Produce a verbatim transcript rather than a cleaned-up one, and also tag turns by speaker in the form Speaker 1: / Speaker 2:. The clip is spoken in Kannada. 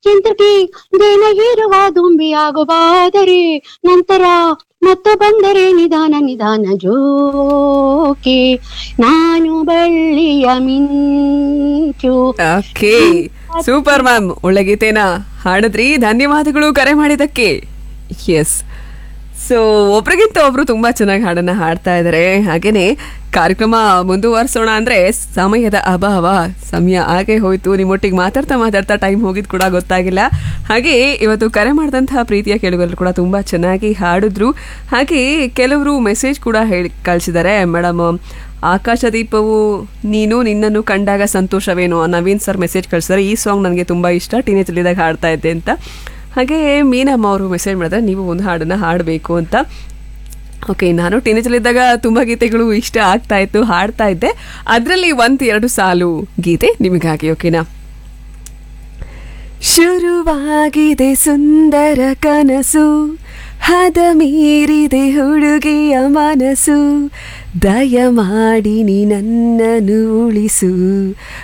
Speaker 1: ಹಿಂತಿರುಗಿ ದೇನ ಹೀರುವ ದುಂಬಿಯಾಗುವಾದರೆ ನಂತರ ಮತ್ತು ಬಂದರೆ ನಿಧಾನ ನಿಧಾನ ಜೋಕೆ ನಾನು ಬಳ್ಳಿಯ ಮಿಂಚು.
Speaker 2: ಓಕೆ, ಸೂಪರ್ ಮ್ಯಾಮ್, ಒಳ್ಳೆ ಗೀತೆನ ಹಾಡಿದ್ರಿ. ಧನ್ಯವಾದಗಳು ಕರೆ ಮಾಡಿದ್ದಕ್ಕೆ. ಎಸ್, ಸೊ ಒಬ್ರಿಗಿಂತ ಒಬ್ರು ತುಂಬಾ ಚೆನ್ನಾಗಿ ಹಾಡನ್ನ ಹಾಡ್ತಾ ಇದ್ದಾರೆ. ಹಾಗೇನೆ ಕಾರ್ಯಕ್ರಮ ಮುಂದುವರಿಸೋಣ ಅಂದ್ರೆ ಸಮಯದ ಅಭಾವ, ಸಮಯ ಆಗೇ ಹೋಯ್ತು. ನಿಮ್ಮೊಟ್ಟಿಗೆ ಮಾತಾಡ್ತಾ ಮಾತಾಡ್ತಾ ಟೈಮ್ ಹೋಗಿದ್ ಕೂಡ ಗೊತ್ತಾಗಿಲ್ಲ. ಹಾಗೆ ಇವತ್ತು ಕರೆ ಮಾಡಿದಂತಹ ಪ್ರೀತಿಯ ಕೇಳುಗರು ಕೂಡ ತುಂಬಾ ಚೆನ್ನಾಗಿ ಹಾಡಿದ್ರು. ಹಾಗೆ ಕೆಲವರು ಮೆಸೇಜ್ ಕೂಡ ಹೇಳಿ ಕಳಿಸಿದ್ದಾರೆ. ಮೇಡಮ್, ಆಕಾಶದೀಪವು ನೀನು ನಿನ್ನನ್ನು ಕಂಡಾಗ ಸಂತೋಷವೇನು, ನವೀನ್ ಸರ್ ಮೆಸೇಜ್ ಕಳಿಸಿದ್ದಾರೆ. ಈ ಸಾಂಗ್ ನನಗೆ ತುಂಬಾ ಇಷ್ಟ, ಟೀನೇಜ್ ಇದ್ದಾಗ ಹಾಡ್ತಾ ಇದ್ದೆ ಅಂತ. ಹಾಗೆ ಮೀನಮ್ಮ ಅವರು ಮೆಸೇಜ್ ಮಾಡಿದ್ರೆ ನೀವು ಒಂದು ಹಾಡನ್ನು ಹಾಡಬೇಕು ಅಂತ. ಓಕೆ, ನಾನು ಟೀನೇಜಲ್ಲಿದ್ದಾಗ ತುಂಬ ಗೀತೆಗಳು ಇಷ್ಟ ಆಗ್ತಾ ಇತ್ತು, ಹಾಡ್ತಾ ಇದ್ದೆ. ಅದರಲ್ಲಿ ಒಂದು ಎರಡು ಸಾಲು ಗೀತೆ ನಿಮಗಾಗಿ. ಓಕೆನಾ? ಶುರುವಾಗಿದೆ ಸುಂದರ ಕನಸು, ಹದ ಮೀರಿದೆ ಹುಡುಗಿಯ ಮನಸ್ಸು, ದಯಮಾಡಿ ನೀ ನನ್ನನ್ನು ಉಳಿಸು,